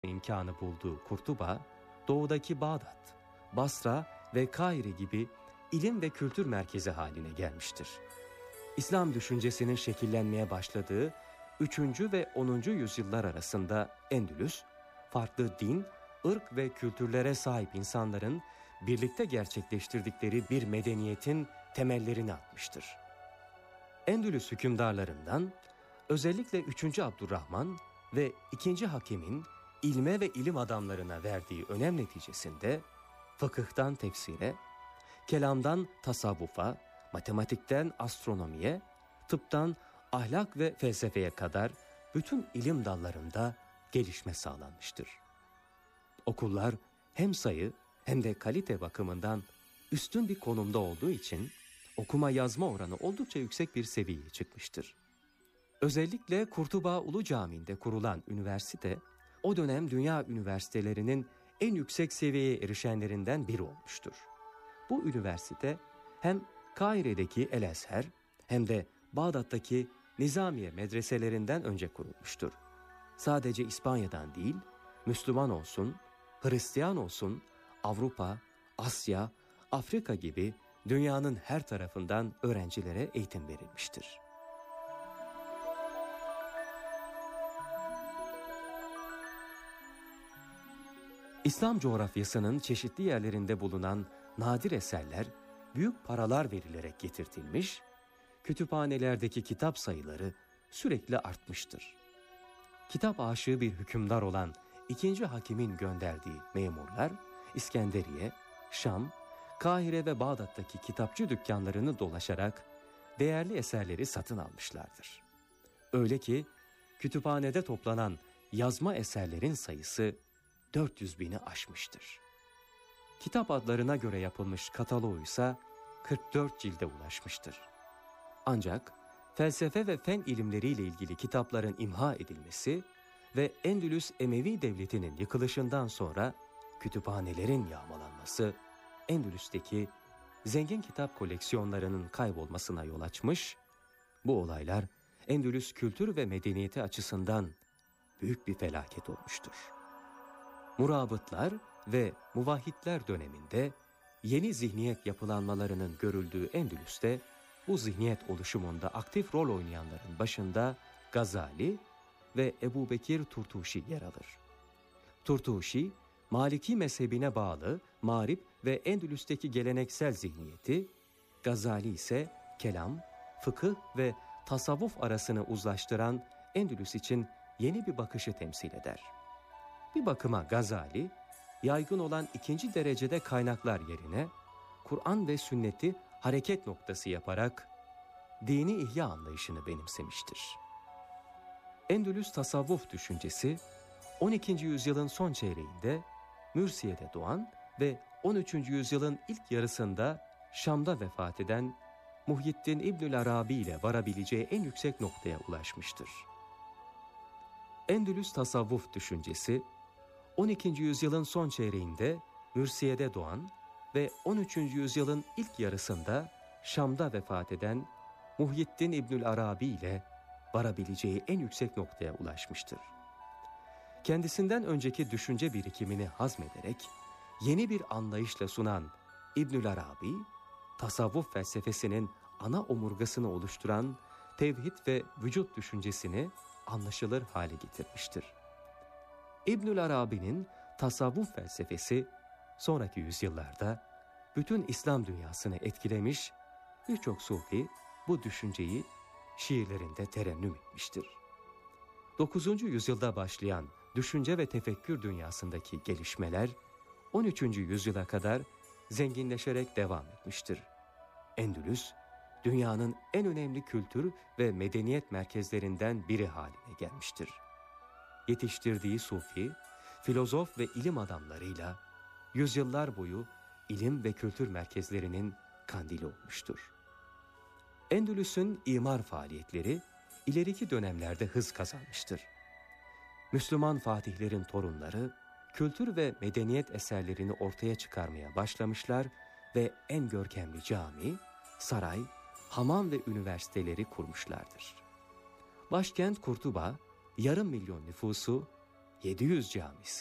imkanı bulduğu Kurtuba, doğudaki Bağdat, Basra ve Kahire gibi ilim ve kültür merkezi haline gelmiştir. İslam düşüncesinin şekillenmeye başladığı 3. ve 10. yüzyıllar arasında Endülüs, farklı din, ırk ve kültürlere sahip insanların birlikte gerçekleştirdikleri bir medeniyetin temellerini atmıştır. Endülüs hükümdarlarından özellikle 3. Abdurrahman ve 2. Hakim'in ilme ve ilim adamlarına verdiği önem neticesinde fıkıhtan tefsire, kelamdan tasavvufa, matematikten astronomiye, tıptan ahlak ve felsefeye kadar bütün ilim dallarında gelişme sağlanmıştır. Okullar hem sayı hem de kalite bakımından üstün bir konumda olduğu için okuma yazma oranı oldukça yüksek bir seviyeye çıkmıştır. Özellikle Kurtuba Ulu Camii'nde kurulan üniversite, o dönem dünya üniversitelerinin en yüksek seviyeye erişenlerinden biri olmuştur. Bu üniversite hem Kahire'deki El-Ezher hem de Bağdat'taki Nizamiye medreselerinden önce kurulmuştur. Sadece İspanya'dan değil, Müslüman olsun, Hristiyan olsun, Avrupa, Asya, Afrika gibi dünyanın her tarafından öğrencilere eğitim verilmiştir. İslam coğrafyasının çeşitli yerlerinde bulunan nadir eserler büyük paralar verilerek getirtilmiş, kütüphanelerdeki kitap sayıları sürekli artmıştır. Kitap aşığı bir hükümdar olan 2. Hakim'in gönderdiği memurlar İskenderiye, Şam, Kahire ve Bağdat'taki kitapçı dükkanlarını dolaşarak değerli eserleri satın almışlardır. Öyle ki kütüphanede toplanan yazma eserlerin sayısı 400.000'i aşmıştır. Kitap adlarına göre yapılmış kataloğu ise 44 cilde ulaşmıştır. Ancak felsefe ve fen ilimleriyle ilgili kitapların imha edilmesi ve Endülüs Emevi Devleti'nin yıkılışından sonra kütüphanelerin yağmalanması, Endülüs'teki zengin kitap koleksiyonlarının kaybolmasına yol açmış, bu olaylar Endülüs kültür ve medeniyeti açısından büyük bir felaket olmuştur. Murabıtlar ve muvahhidler döneminde yeni zihniyet yapılanmalarının görüldüğü Endülüs'te bu zihniyet oluşumunda aktif rol oynayanların başında Gazali ve Ebubekir Turtuşi yer alır. Turtuşi, Maliki mezhebine bağlı Mağrib ve Endülüs'teki geleneksel zihniyeti, Gazali ise kelam, fıkıh ve tasavvuf arasını uzlaştıran Endülüs için yeni bir bakışı temsil eder. Bir bakıma Gazali, yaygın olan 2. derecede kaynaklar yerine Kur'an ve sünneti hareket noktası yaparak dini ihya anlayışını benimsemiştir. Endülüs tasavvuf düşüncesi 12. yüzyılın son çeyreğinde Mürsiye'de doğan ve 13. yüzyılın ilk yarısında Şam'da vefat eden Muhyiddin İbnül Arabi ile varabileceği en yüksek noktaya ulaşmıştır. Endülüs tasavvuf düşüncesi 12. yüzyılın son çeyreğinde Mürsiye'de doğan ve 13. yüzyılın ilk yarısında Şam'da vefat eden Muhyiddin İbnül Arabi ile varabileceği en yüksek noktaya ulaşmıştır. Kendisinden önceki düşünce birikimini hazmederek yeni bir anlayışla sunan İbnül Arabi, tasavvuf felsefesinin ana omurgasını oluşturan tevhid ve vücut düşüncesini anlaşılır hale getirmiştir. İbnül Arabi'nin tasavvuf felsefesi sonraki yüzyıllarda bütün İslam dünyasını etkilemiş, birçok sufi bu düşünceyi şiirlerinde terennüm etmiştir. 9. yüzyılda başlayan düşünce ve tefekkür dünyasındaki gelişmeler 13. yüzyıla kadar zenginleşerek devam etmiştir. Endülüs, dünyanın en önemli kültür ve medeniyet merkezlerinden biri haline gelmiştir. Yetiştirdiği sufi, filozof ve ilim adamlarıyla yüzyıllar boyu ilim ve kültür merkezlerinin kandili olmuştur. Endülüs'ün imar faaliyetleri ileriki dönemlerde hız kazanmıştır. Müslüman fatihlerin torunları kültür ve medeniyet eserlerini ortaya çıkarmaya başlamışlar ve en görkemli cami, saray, hamam ve üniversiteleri kurmuşlardır. Başkent Kurtuba, 500.000 nüfusu, 700 camisi.